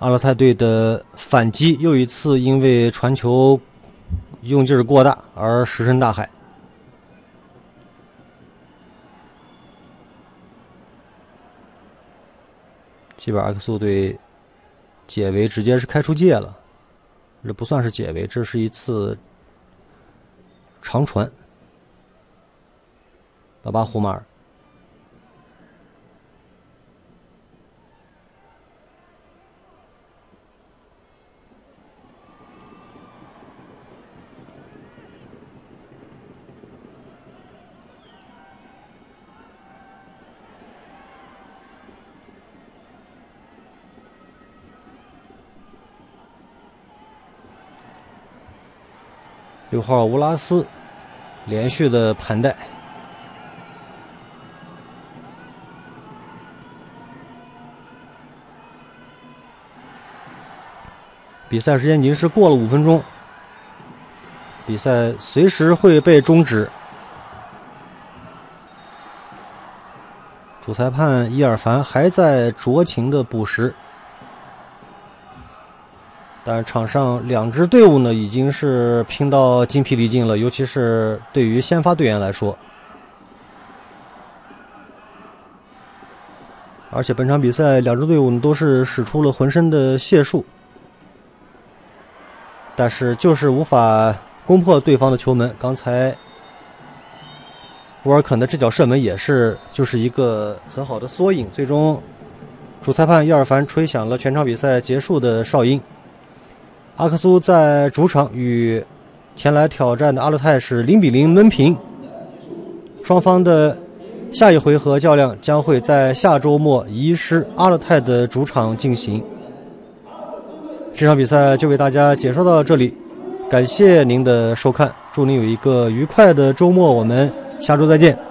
阿勒泰队的反击又一次因为传球用劲儿过大而石沉大海。基本阿克苏队解围直接是开出界了，这不算是解围，这是一次长传。巴巴胡马尔。6号乌拉斯连续的盘带，比赛时间已经是过了5分钟，比赛随时会被终止。主裁判伊尔凡还在酌情的补时。但是场上2支队伍呢，已经是拼到筋疲力尽了，尤其是对于先发队员来说。而且本场比赛2支队伍都是使出了浑身的解数，但是就是无法攻破对方的球门。刚才沃尔肯的这脚射门也是就是一个很好的缩影。最终主裁判伊尔凡吹响了全场比赛结束的哨音。阿克苏在主场与前来挑战的阿勒泰是0-0闷平，双方的下一回合较量将会在下周末移师阿勒泰的主场进行。这场比赛就为大家解说到这里，感谢您的收看，祝您有一个愉快的周末，我们下周再见。